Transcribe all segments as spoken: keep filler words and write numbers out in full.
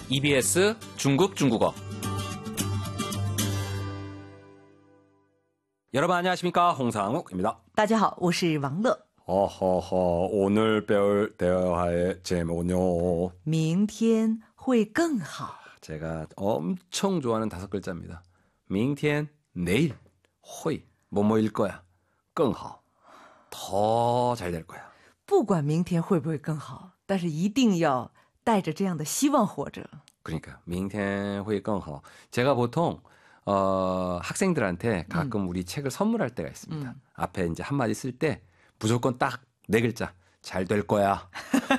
이비에스 중국 중국어. 여러분 안녕하십니까? 홍상욱입니다. 大家好，我是王乐。 허허허, 오늘 배울 대화의 제목은요. 明天会更好。 제가 엄청 좋아하는 다섯 글자입니다. 明天, 내일, 会, 뭐뭐일 거야, 更好, 더 잘 될 거야. 不管明天会不会更好，但是一定要带着这样的希望活着。 그러니까 明天会更好. 제가 보통 어, 학생들한테 가끔 음. 우리 책을 선물할 때가 있습니다. 음. 앞에 이제 한마디 쓸 때 무조건 딱 네 글자, 잘 될 거야.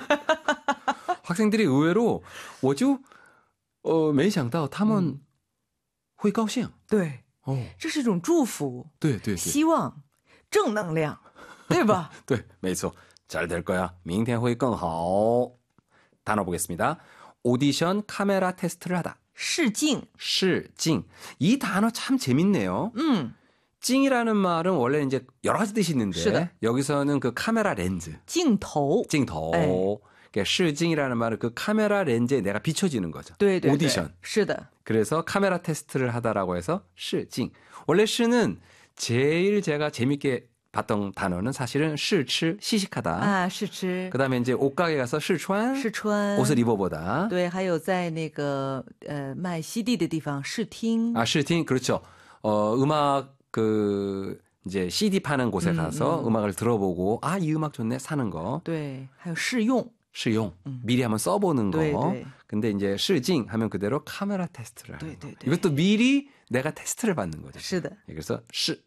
학생들이 의외로 我就呃没想到他们会高兴。 对，这是一种祝福， 对对对， 希望，正能量，对吧？ 对，没错，잘 될 거야. 明天会更好. 단어 보겠습니다. 오디션 카메라 테스트를 하다. 试镜. 试镜. 이 단어 참 재밌네요. 음. 찡이라는 말은 원래 이제 여러 가지 뜻이 있는데 여기서는 그 카메라 렌즈. 镜头. 镜头. 그러니까 试镜이라는 말은 그 카메라 렌즈에 내가 비춰지는 거죠. 对对对 오디션. 是的. 그래서 카메라 테스트를 하다라고 해서 试镜. 원래 试는 제일 제가 재밌게 봤던 단어는 사실은 试吃, 시식하다. 아, 试吃. 그다음에 이제 옷가게 가서 试穿, 试穿. 옷을 입어보다. 对,还有在那个呃卖씨디的地方试听. 아, 试听. 그렇죠. 어, 음악 그 이제 씨디 파는 곳에 가서 음, 음. 음악을 들어보고 아, 이 음악 좋네 사는 거. 对,还有试用. 试用. 음. 미리 한번 써보는 거. 对对. 근데 이제 试镜 하면 그대로 카메라 테스트를 하는 거. 对对对. 이것도 미리 내가 테스트를 받는 거죠. 是的. 그래서 试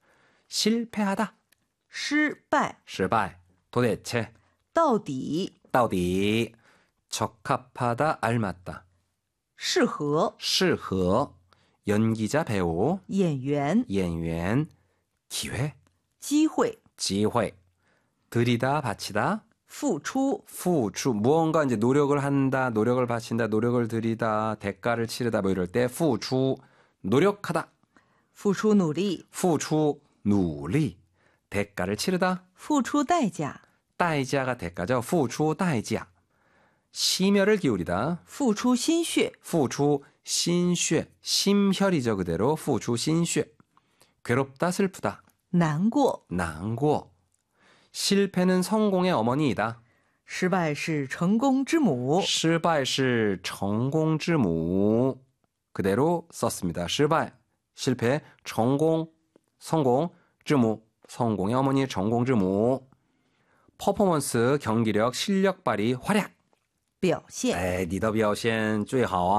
실패하다. 失败. 失败. 도대체. 到底. 到底. 적합하다, 알맞다. 适合. 适合. 연기자, 배우. 演员. 演员. 기회. 机会. 机会. 들이다, 바치다. 付出. 付出. 무언가 이제 노력을 한다, 노력을 바친다, 노력을 들이다, 대가를 치르다 뭐 이럴 때 付出. 노력하다. 付出努力. 付出努力. 대가를 치르다. 付出代价. 代价가 대가죠. 付出代价. 심혈을 기울이다. 付出心血. 付出心血. 심혈이죠 그대로. 付出心血. 괴롭다, 슬프다. 难过. 难过. 실패는 성공의 어머니이다. 失败是成功之母. 失败是成功之母. 그대로 썼습니다. 失败, 실패, 성공, 성공, 之母, 성공의 어머니, 成功之母. 퍼포먼스, 경기력, 실력 발휘, 활약. 表现. 에이, 你的表现最好啊.